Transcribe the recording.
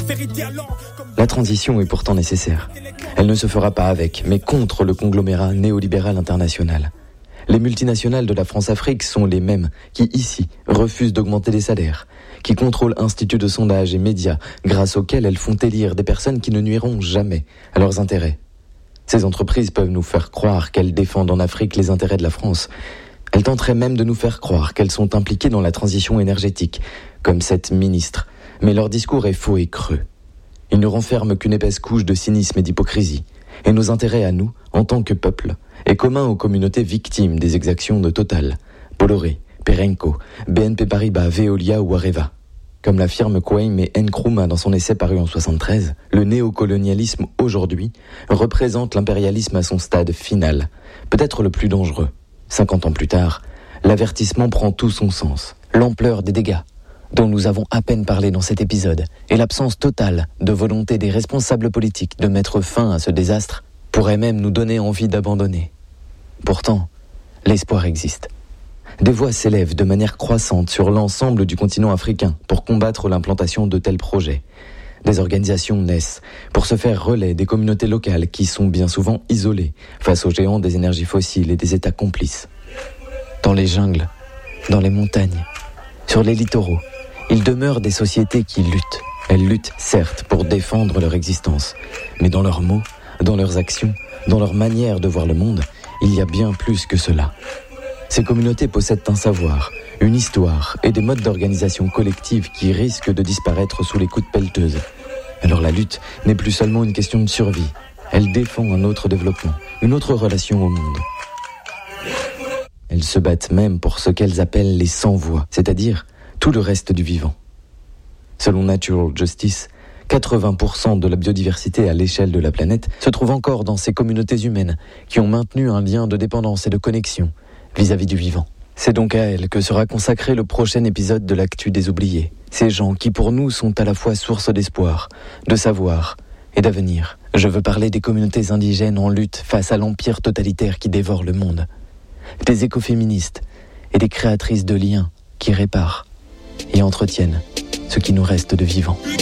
La transition est pourtant nécessaire. Elle ne se fera pas avec, mais contre le conglomérat néolibéral international. Les multinationales de la France-Afrique sont les mêmes qui, ici, refusent d'augmenter les salaires, qui contrôlent instituts de sondage et médias, grâce auxquels elles font élire des personnes qui ne nuiront jamais à leurs intérêts. Ces entreprises peuvent nous faire croire qu'elles défendent en Afrique les intérêts de la France. Elles tenteraient même de nous faire croire qu'elles sont impliquées dans la transition énergétique, comme cette ministre. Mais leur discours est faux et creux. Il ne renferme qu'une épaisse couche de cynisme et d'hypocrisie. Et nos intérêts à nous, en tant que peuple, est commun aux communautés victimes des exactions de Total, Bolloré, Perenco, BNP Paribas, Veolia ou Areva. Comme l'affirme Kwame Nkrumah dans son essai paru en 1973, le néocolonialisme aujourd'hui représente l'impérialisme à son stade final, peut-être le plus dangereux. 50 ans plus tard, l'avertissement prend tout son sens. L'ampleur des dégâts, dont nous avons à peine parlé dans cet épisode, et l'absence totale de volonté des responsables politiques de mettre fin à ce désastre, pourrait même nous donner envie d'abandonner. Pourtant, l'espoir existe. Des voix s'élèvent de manière croissante sur l'ensemble du continent africain pour combattre l'implantation de tels projets. Des organisations naissent pour se faire relais des communautés locales qui sont bien souvent isolées face aux géants des énergies fossiles et des États complices. Dans les jungles, dans les montagnes, sur les littoraux, il demeure des sociétés qui luttent. Elles luttent, certes, pour défendre leur existence, mais dans leurs mots, dans leurs actions, dans leur manière de voir le monde, il y a bien plus que cela. Ces communautés possèdent un savoir, une histoire et des modes d'organisation collective qui risquent de disparaître sous les coups de pelleteuse. Alors la lutte n'est plus seulement une question de survie. Elle défend un autre développement, une autre relation au monde. Elles se battent même pour ce qu'elles appellent les sans-voix, c'est-à-dire tout le reste du vivant. Selon Natural Justice, 80% de la biodiversité à l'échelle de la planète se trouve encore dans ces communautés humaines qui ont maintenu un lien de dépendance et de connexion vis-à-vis du vivant. C'est donc à elles que sera consacré le prochain épisode de l'Actu des Oubliés. Ces gens qui pour nous sont à la fois source d'espoir, de savoir et d'avenir. Je veux parler des communautés indigènes en lutte face à l'empire totalitaire qui dévore le monde. Des écoféministes et des créatrices de liens qui réparent et entretiennent ce qui nous reste de vivant.